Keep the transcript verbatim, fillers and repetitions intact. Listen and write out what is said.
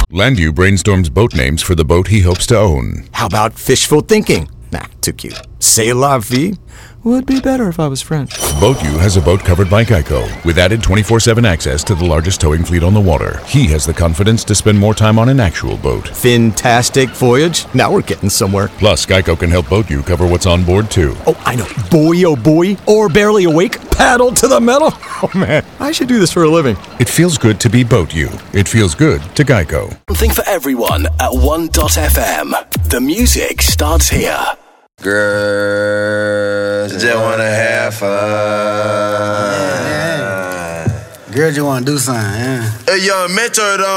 Landu brainstorms boat names for the boat he hopes to own. How about fishful thinking? Nah, too cute. C'est la vie would be better if I was French. BoatU has a boat covered by Geico, with added twenty-four seven access to the largest towing fleet on the water. He has the confidence to spend more time on an actual boat. Fantastic voyage. Now we're getting somewhere. Plus, Geico can help BoatU cover what's on board, too. Oh, I know. Boy, oh boy. Or barely awake. Paddle to the metal. Oh, man. I should do this for a living. It feels good to be BoatU. It feels good to Geico. Something for everyone at one dot f m. The music starts here. Girls just wanna have fun. Yeah, yeah. Girls just wanna do something, yeah. Hey, young Metro, though.